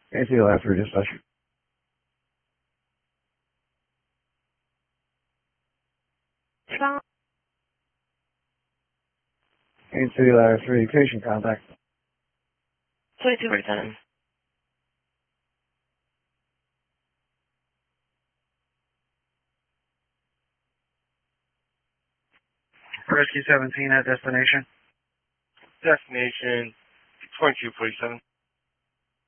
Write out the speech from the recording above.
AC Ladder 3 dispatch. AC Ladder 3, patient contact. 22 Lieutenant. Rescue 17 at destination. Destination 2247.